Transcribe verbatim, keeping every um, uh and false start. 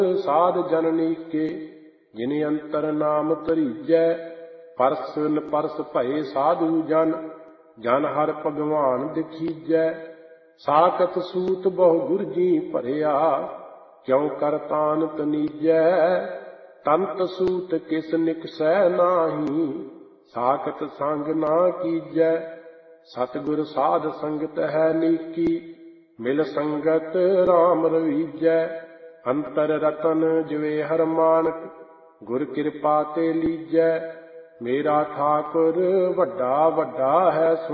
ਸਾਧ ਜਨਨੀ ਕੇ ਜਿਨ ਅੰਤਰ ਨਾਮ ਧਰੀਜੈ। ਪਰਸ ਨ ਪਰਸ ਭਏ ਸਾਧੂ ਜਨ ਜਨ ਹਰ ਭਗਵਾਨ ਦਿਖੀਜੈ। ਸਾਕਤ ਸੂਤ ਬਹੁ ਗੁਰ ਜੀ ਭਰਿਆ ਕਿਉ ਕਰ ਤਾਨ ਤਨੀਜੈ। ਤੰਤ ਸੂਤ ਕਿਸ ਨਿਕਸੈ ਨਾਹੀ ਸਾਕਤ ਸੰਗ ਨਾ ਕੀਜੈ। ਸਤਿਗੁਰ ਸਾਧ ਸੰਗਤ ਹੈ ਨੀਕੀ ਮਿਲ ਸੰਗਤ ਰਾਮ ਰਵੀਜੈ। ਅੰਤਰ ਰਤਨ ਜਿਵੇਂ ਹਰ ਮਾਨਕ ਗੁਰ ਕਿਰਪਾ ਤੇ ਲੀਜੈ। ਮੇਰਾ ਠਾਕੁਰ ਵੱਡਾ ਵੱਡਾ ਹੈ